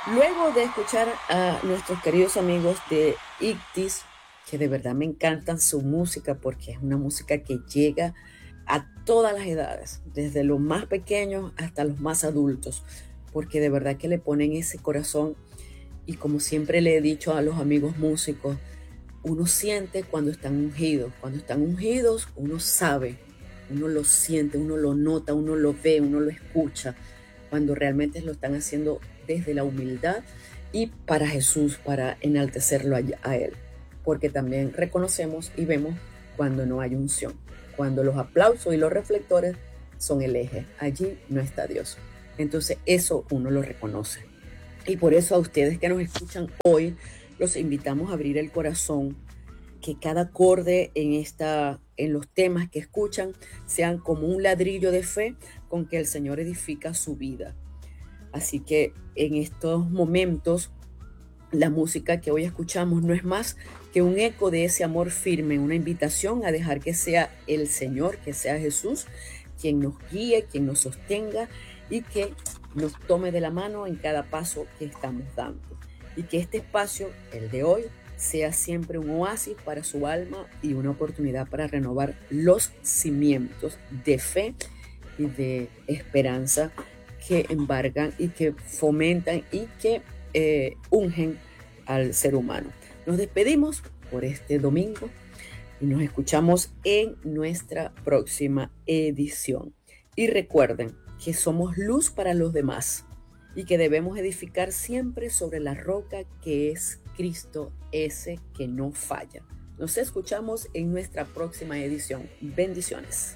Luego de escuchar a nuestros queridos amigos de Ictis, que de verdad me encantan su música porque es una música que llega a todas las edades, desde los más pequeños hasta los más adultos, porque de verdad que le ponen ese corazón y como siempre le he dicho a los amigos músicos, uno siente cuando están ungidos uno sabe, uno lo siente, uno lo nota, uno lo ve, uno lo escucha, cuando realmente lo están haciendo desde la humildad y para Jesús, para enaltecerlo a Él. Porque también reconocemos y vemos cuando no hay unción, cuando los aplausos y los reflectores son el eje. Allí no está Dios. Entonces eso uno lo reconoce. Y por eso a ustedes que nos escuchan hoy, los invitamos a abrir el corazón, que cada acorde en los temas que escuchan sean como un ladrillo de fe con que el Señor edifica su vida. Así que en estos momentos, la música que hoy escuchamos no es más que un eco de ese amor firme, una invitación a dejar que sea el Señor, que sea Jesús, quien nos guíe, quien nos sostenga y que nos tome de la mano en cada paso que estamos dando. Y que este espacio, el de hoy, sea siempre un oasis para su alma y una oportunidad para renovar los cimientos de fe y de esperanza que embargan y que fomentan y que ungen al ser humano. Nos despedimos por este domingo y nos escuchamos en nuestra próxima edición. Y recuerden que somos luz para los demás y que debemos edificar siempre sobre la roca que es Cristo, ese que no falla. Nos escuchamos en nuestra próxima edición. Bendiciones.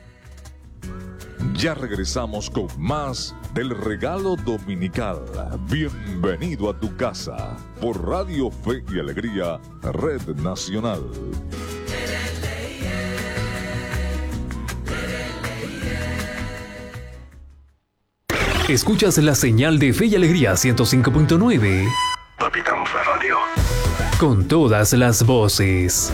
Ya regresamos con más del regalo dominical. Bienvenido a tu casa por Radio Fe y Alegría, Red Nacional. Escuchas la señal de Fe y Alegría 105.9. Capitán Fe Radio. Con todas las voces.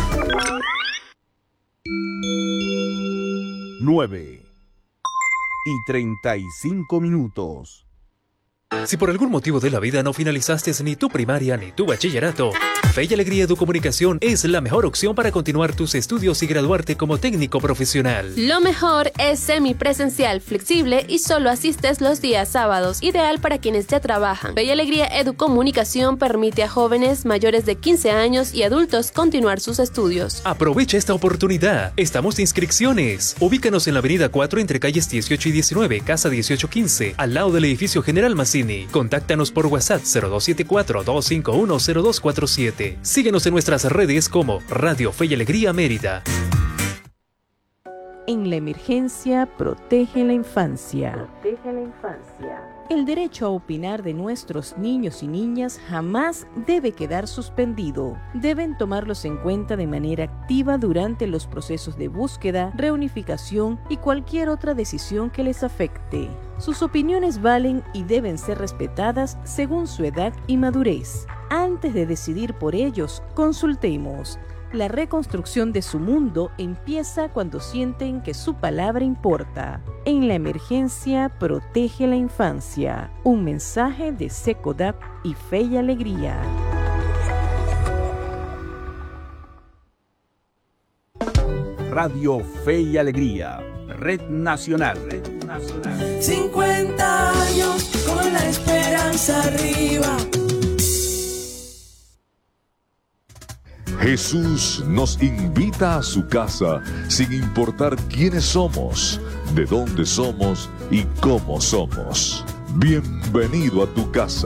9:35. Si por algún motivo de la vida no finalizaste ni tu primaria ni tu bachillerato, Fe y Alegría Educomunicación es la mejor opción para continuar tus estudios y graduarte como técnico profesional. Lo mejor es semipresencial, flexible y solo asistes los días sábados, ideal para quienes ya trabajan. Fe y Alegría Educomunicación permite a jóvenes mayores de 15 años y adultos continuar sus estudios. Aprovecha esta oportunidad. Estamos de inscripciones. Ubícanos en la avenida 4 entre calles 18 y 19, casa 1815, al lado del edificio General Mazzini. Contáctanos por WhatsApp 0274-251-0247. Síguenos en nuestras redes como Radio Fe y Alegría Mérida. En la emergencia, protege la infancia. Protege la infancia. El derecho a opinar de nuestros niños y niñas jamás debe quedar suspendido. Deben tomarlos en cuenta de manera activa durante los procesos de búsqueda, reunificación y cualquier otra decisión que les afecte. Sus opiniones valen y deben ser respetadas según su edad y madurez. Antes de decidir por ellos, consultemos. La reconstrucción de su mundo empieza cuando sienten que su palabra importa. En la emergencia, protege la infancia. Un mensaje de SECODAP y Fe y Alegría. Radio Fe y Alegría, Red Nacional. 50 años con la esperanza arriba. Jesús nos invita a su casa sin importar quiénes somos, de dónde somos y cómo somos. Bienvenido a tu casa.